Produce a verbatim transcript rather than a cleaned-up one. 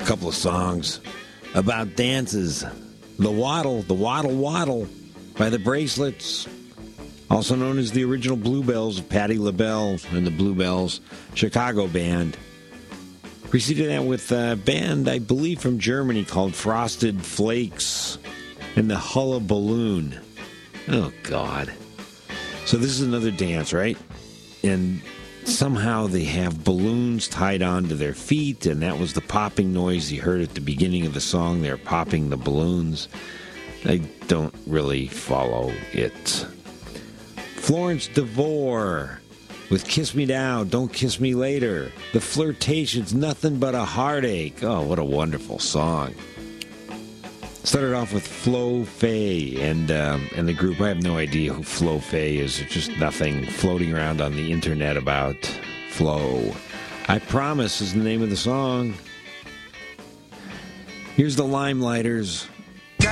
couple of songs about dances. The Waddle, The Waddle Waddle by the Bracelets, also known as the original Bluebells of Patti LaBelle and the Bluebells Chicago Band. Preceded that with a band, I believe, from Germany called Frosted Flakes and the Hullaballoon. Oh, God. So this is another dance, right? And somehow they have balloons tied onto their feet, and that was the popping noise you heard at the beginning of the song. They're popping the balloons. I don't really follow it. Florence DeVore with Kiss Me Now, Don't Kiss Me Later. The Flirtations, Nothing But a Heartache. Oh, what a wonderful song. Started off with Flo Fay and um, and the group. I have no idea who Flo Fay is. There's just nothing floating around on the internet about Flo. I Promise is the name of the song. Here's the Limelighters